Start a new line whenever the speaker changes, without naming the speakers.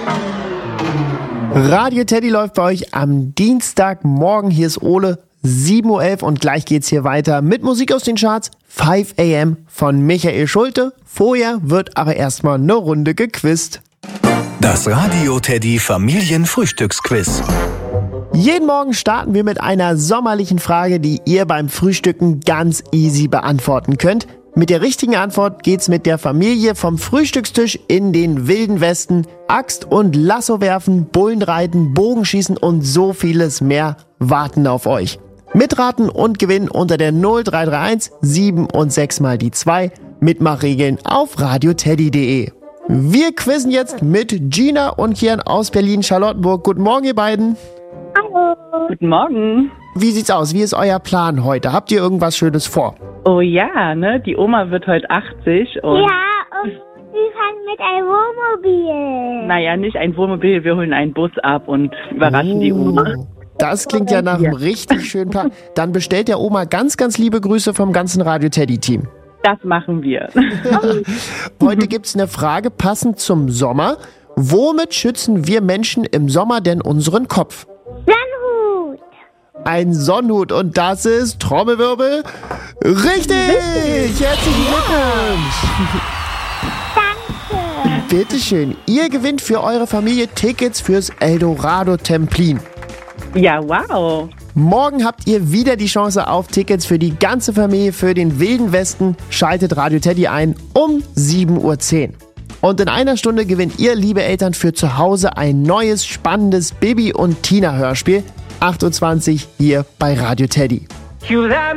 Radio Teddy läuft bei euch am Dienstagmorgen. Hier ist Ole, 7:11 Uhr und gleich geht's hier weiter mit Musik aus den Charts. 5 AM von Michael Schulte. Vorher wird aber erstmal eine Runde gequizt.
Das Radio Teddy Familienfrühstücksquiz.
Jeden Morgen starten wir mit einer sommerlichen Frage, die ihr beim Frühstücken ganz easy beantworten könnt. Mit der richtigen Antwort geht's mit der Familie vom Frühstückstisch in den Wilden Westen. Axt und Lasso werfen, Bullen reiten, Bogenschießen und so vieles mehr warten auf euch. Mitraten und gewinnen unter der 0331 7 und 6 mal die 2. Mitmachregeln auf radioteddy.de. Wir quizzen jetzt mit Gina und Kian aus Berlin-Charlottenburg. Guten Morgen, ihr beiden.
Hallo. Guten Morgen.
Wie sieht's aus? Wie ist euer Plan heute? Habt ihr irgendwas Schönes vor?
Oh ja, ne? Die Oma wird heute 80 und...
Ja, und wir fahren mit einem Wohnmobil.
Naja, nicht ein Wohnmobil, wir holen einen Bus ab und überraschen die Oma.
Das klingt ja nach einem richtig schönen Plan. Dann bestellt der Oma ganz, ganz liebe Grüße vom ganzen Radio Teddy-Team.
Das machen wir.
Heute gibt's eine Frage passend zum Sommer. Womit schützen wir Menschen im Sommer denn unseren Kopf?
Sonnenhut.
Ein Sonnenhut und das ist Trommelwirbel. Richtig! Herzlichen Glückwunsch!
Danke.
Bitteschön. Ihr gewinnt für eure Familie Tickets fürs Eldorado Templin.
Ja, wow.
Morgen habt ihr wieder die Chance auf Tickets für die ganze Familie für den Wilden Westen. Schaltet Radio Teddy ein um 7:10 Uhr. Und in einer Stunde gewinnt ihr, liebe Eltern, für zu Hause ein neues, spannendes Bibi und Tina Hörspiel. 8:20 Uhr hier bei Radio Teddy.